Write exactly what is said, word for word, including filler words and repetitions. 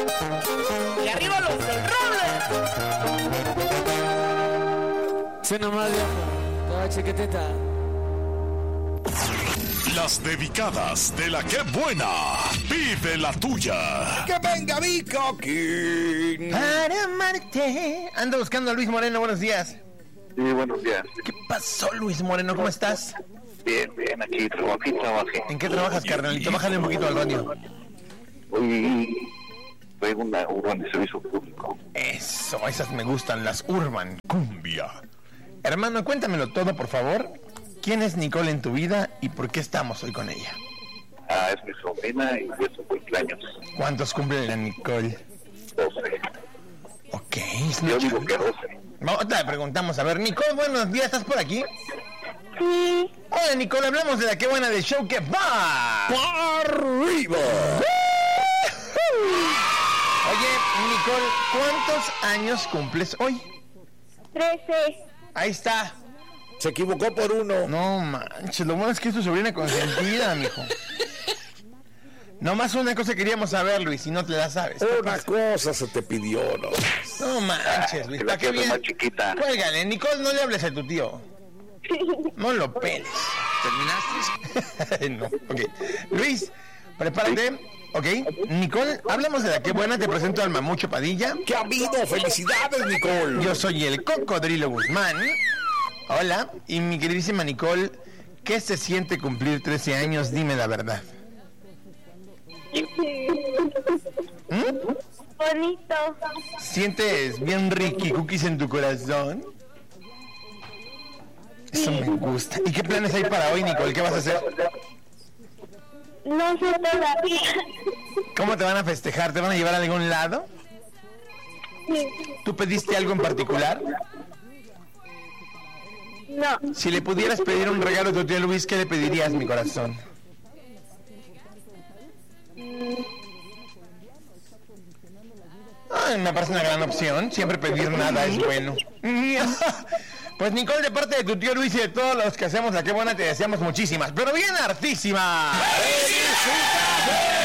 ¡Y arriba los del roble! Se nomás, viejo. Toda chiquitita. Las dedicadas de la que buena. Pide la tuya. ¡Que venga mi coquín! Para amarte. Ando buscando a Luis Moreno, buenos días. Sí, buenos días. ¿Qué pasó, Luis Moreno? ¿Cómo estás? Bien, bien, aquí trabajo, aquí trabajé. ¿En qué trabajas, carnalito? Bájale un poquito al radio. Hoy soy una urban de servicio público. Eso, esas me gustan, las urban. Cumbia. Hermano, cuéntamelo todo, por favor. ¿Quién es Nicole en tu vida y por qué estamos hoy con ella? Ah, es mi sobrina y es su cumpleaños. ¿Cuántos cumple la Nicole? doce. Ok, es Yo una digo chavita. que doce. Vamos, te preguntamos, a ver, Nicole, buenos días, ¿estás por aquí? Sí, Hola, Nicole, hablamos de la que buena del show que va. ¡Arriba! Oye, Nicole, ¿cuántos años cumples hoy? trece. Ahí está. Se equivocó por uno. No manches, lo bueno es que es tu sobrina consentida, mijo. Nomás una cosa queríamos saber, Luis, si no te la sabes. ¿Qué Una pasa? cosa se te pidió, ¿no? No manches, Luis, Que la ¿para qué cosa es bien? más chiquita. Cuélgale, Nicole, no le hables a tu tío. No lo peles. ¿Terminaste? No, ok. Luis, prepárate. Ok, Nicole, hablamos de la que buena, te presento al Mamucho Padilla. ¿Qué ha habido? ¡Felicidades, Nicole! Yo soy el Cocodrilo Guzmán. Hola, y mi queridísima Nicole, ¿qué se siente cumplir trece años? Dime la verdad. ¿Mm? Bonito. ¿Sientes bien Ricky Cookies en tu corazón? Eso me gusta. ¿Y qué planes hay para hoy, Nicole? ¿Qué vas a hacer? No sé todavía. ¿Cómo te van a festejar? ¿Te van a llevar a algún lado? Sí. ¿Tú pediste algo en particular? No. Si le pudieras pedir un regalo a tu tío Luis, ¿qué le pedirías, mi corazón? Ay, me parece una gran opción. Siempre pedir nada es bueno. Pues Nicole, de parte de tu tío Luis y de todos los que hacemos la que buena, te deseamos muchísimas, pero bien hartísimas. ¡Felicidades!